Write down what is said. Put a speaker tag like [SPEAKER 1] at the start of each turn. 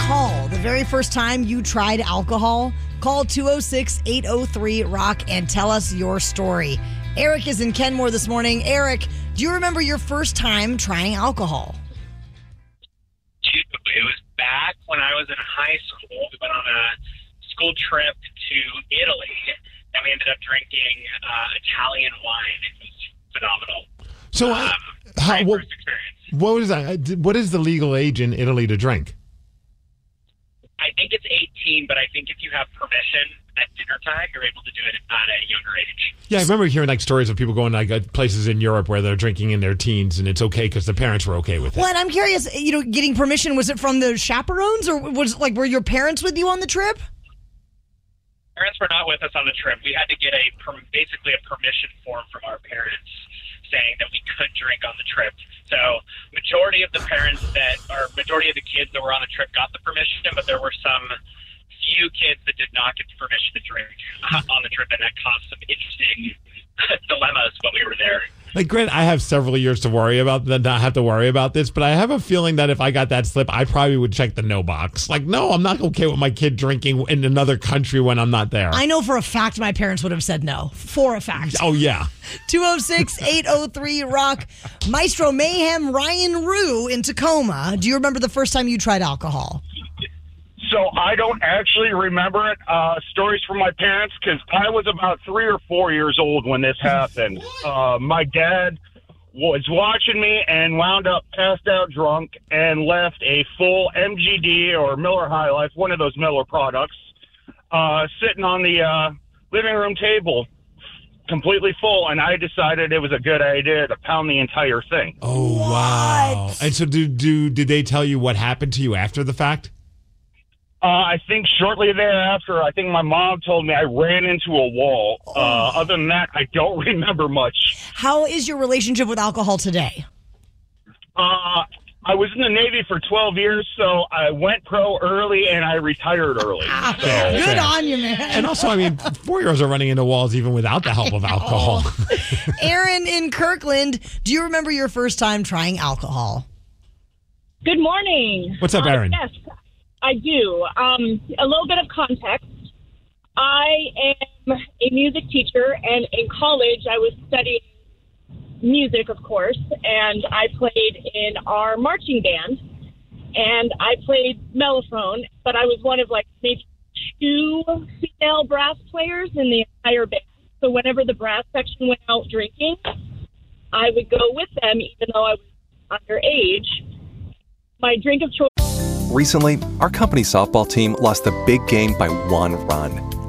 [SPEAKER 1] recall the very first time you tried alcohol? Call 206-803-ROCK and tell us your story. Eric is in Kenmore this morning. Eric, do you remember your first time trying alcohol?
[SPEAKER 2] It was back when I was in high school. We went on a school trip to Italy, and we ended up drinking Italian wine. It was phenomenal.
[SPEAKER 3] So,
[SPEAKER 2] first experience.
[SPEAKER 3] What was that? What is the legal age in Italy to drink?
[SPEAKER 2] I think it's 18, but I think if you have permission at dinner time, you're able to do it at a younger age.
[SPEAKER 3] Yeah, I remember hearing stories of people going places in Europe where they're drinking in their teens, and it's okay because the parents were okay with it.
[SPEAKER 1] Well, and I'm curious, getting permission, was it from the chaperones, or were your parents with you on the trip?
[SPEAKER 2] Parents were not with us on the trip. We had to get basically a permission form from our parents saying that we could drink on the trip. So majority of the kids that were on the trip got the permission, but there were some few kids that did not get the permission to drink on the trip, and that caused some interesting dilemmas when we were there.
[SPEAKER 3] Grant, I have several years to worry about not have to worry about this, but I have a feeling that if I got that slip, I probably would check the no box. No, I'm not okay with my kid drinking in another country when I'm not there.
[SPEAKER 1] I know for a fact my parents would have said no. For a fact.
[SPEAKER 3] Oh, yeah.
[SPEAKER 1] 206-803-ROCK. Maestro Mayhem Ryan Rue in Tacoma. Do you remember the first time you tried alcohol?
[SPEAKER 4] So I don't actually remember it. Stories from my parents, because I was about 3 or 4 years old when this happened. My dad was watching me and wound up passed out drunk and left a full MGD or Miller High Life, one of those Miller products, sitting on the living room table, completely full, and I decided it was a good idea to pound the entire thing.
[SPEAKER 3] Oh, wow. And so did they tell you what happened to you after the fact?
[SPEAKER 4] I think shortly thereafter, I think my mom told me I ran into a wall. Other than that, I don't remember much.
[SPEAKER 1] How is your relationship with alcohol today?
[SPEAKER 4] I was in the Navy for 12 years, so I went pro early and I retired early.
[SPEAKER 1] Good on you, man.
[SPEAKER 3] And also, 4-year-olds are running into walls even without the help of alcohol.
[SPEAKER 1] Aaron in Kirkland, do you remember your first time trying alcohol?
[SPEAKER 5] Good morning.
[SPEAKER 3] What's up, Aaron?
[SPEAKER 5] Yes, I do. A little bit of context. I am a music teacher, and in college I was studying music, of course, and I played in our marching band, and I played mellophone, but I was one of maybe 2 female brass players in the entire band. So whenever the brass section went out drinking, I would go with them, even though I was underage. My drink of choice.
[SPEAKER 6] Recently, our company softball team lost the big game by 1 run.